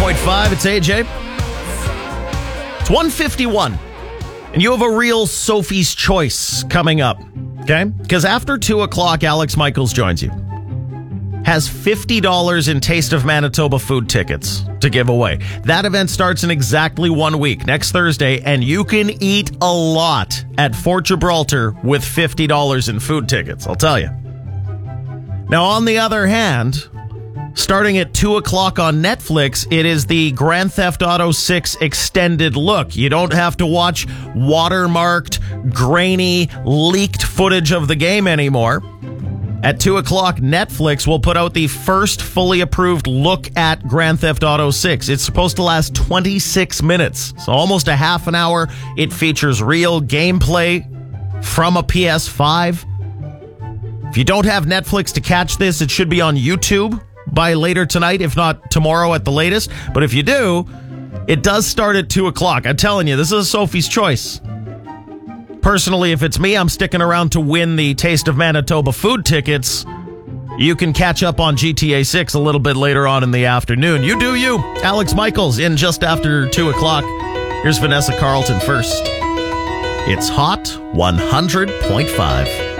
100.5. It's AJ. It's 1:51. And you have a real Sophie's Choice coming up. Okay? Because after 2 o'clock, Alex Michaels joins you. Has $50 in Taste of Manitoba food tickets to give away. That event starts in exactly 1 week, next Thursday, and you can eat a lot at Fort Gibraltar with $50 in food tickets, I'll tell you. Now, on the other hand, starting at 2 o'clock on Netflix, it is the Grand Theft Auto 6 extended look. You don't have to watch watermarked, grainy, leaked footage of the game anymore. At 2 o'clock, Netflix will put out the first fully approved look at Grand Theft Auto 6. It's supposed to last 26 minutes, so almost a half an hour. It features real gameplay from a PS5. If you don't have Netflix to catch this, it should be on YouTube by later tonight, if not tomorrow at the latest. But if you do, it does start at 2 o'clock. I'm telling you, this is a Sophie's Choice. Personally, if it's me, I'm sticking around to win the Taste of Manitoba food tickets. You can catch up on GTA 6 a little bit later on in the afternoon. You do you. Alex Michaels in just after 2 o'clock. Here's Vanessa Carlton first. It's Hot 100.5.